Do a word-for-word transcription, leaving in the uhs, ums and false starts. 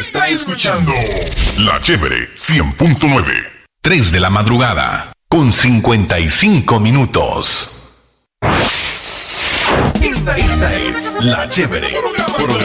Está escuchando La Chévere cien punto nueve. tres de la madrugada con cincuenta y cinco minutos. Esta, esta es La Chévere.